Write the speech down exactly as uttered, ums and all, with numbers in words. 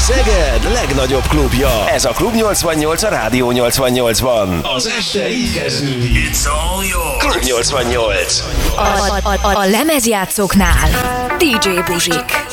Szeged legnagyobb klubja. Ez a Klub nyolcvannyolc a Rádió nyolcvannyolcban. Az este így kezdődik. It's all yours. Klub nyolcvannyolc. A, a, a, a lemezjátszóknál dé dzsé Buzsik.